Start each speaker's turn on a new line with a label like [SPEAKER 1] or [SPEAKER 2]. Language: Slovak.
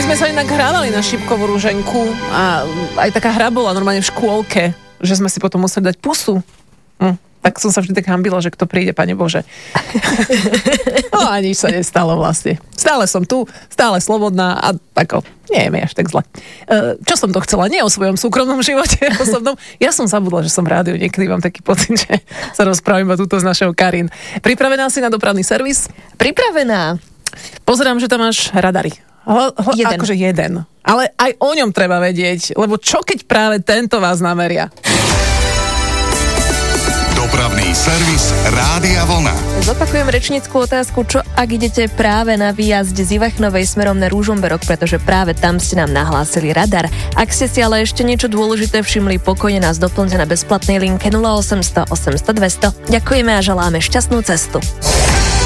[SPEAKER 1] sme sa inak hrávali na šípkovú ruženku a aj taká hra bola normálne v škôlke, že sme si potom museli dať pusu. Tak som sa vždy tak hambila, že kto príde, Pane Bože. No a nič sa nestalo vlastne. Stále som tu, stále slobodná a tako, nie je mi až tak zle. Čo som to chcela? Nie o svojom súkromnom živote osobnom. Ja som zabudla, že som v rádiu, niekedy mám taký pocit, že sa rozprávim túto s našou Karin. Pripravená si na dopravný servis?
[SPEAKER 2] Pripravená.
[SPEAKER 1] Pozerám, že tam máš radary. Akože jeden. Ale aj o ňom treba vedieť, lebo čo keď práve tento vás nameria?
[SPEAKER 3] Dopravný servis Rádia Vlna.
[SPEAKER 2] Zopakujem rečnícku otázku, čo ak idete práve na výjazde z Ivachnovej smerom na Ružomberok, pretože práve tam ste nám nahlásili radar. Ak ste si ale ešte niečo dôležité všimli, pokojne nás doplňte na bezplatnej linke 0800 800 200. Ďakujeme a želáme šťastnú cestu.